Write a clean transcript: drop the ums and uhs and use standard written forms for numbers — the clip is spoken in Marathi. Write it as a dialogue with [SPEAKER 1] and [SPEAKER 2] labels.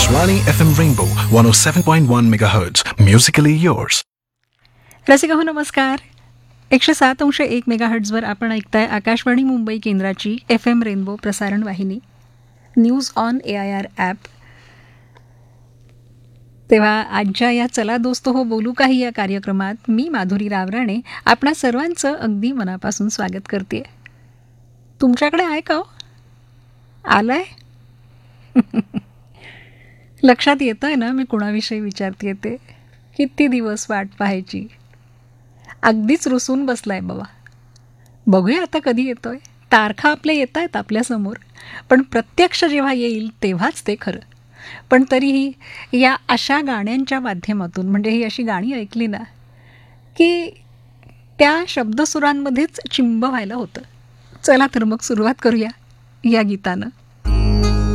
[SPEAKER 1] Akashvani FM Rainbow 107.1 MHz. Musically yours.
[SPEAKER 2] Rasika हो नमस्कार. 107.1 मेगाहर्ट्झवर आपण ऐकताय आकाशवाणी मुंबई केंद्राची FM रेनबो प्रसारण वाहिनी, न्यूज ऑन AIR ॲप. तेव्हा आजच्या या चला दोस्तो हो बोलू काही या कार्यक्रमात मी माधुरी रावराणे आपणा सर्वांचं अगदी मनापासून स्वागत करते. तुमच्याकडे आहे का हो? आलंय? लक्षात येतंय ना मी कुणाविषयी विचारते ते? किती दिवस वाट पाहायची. अगदीच रुसून बसलाय बाबा. बघूया आता कधी येतोय. तारखा आपल्या येत आहेत आपल्यासमोर, पण प्रत्यक्ष जेव्हा येईल तेव्हाच ते खरं. पण तरीही या अशा गाण्यांच्या माध्यमातून, म्हणजे ही अशी गाणी ऐकली ना की त्या शब्दसुरांमध्येच चिंब व्हायला होतं. चला तर मग सुरुवात करूया या गीतानं.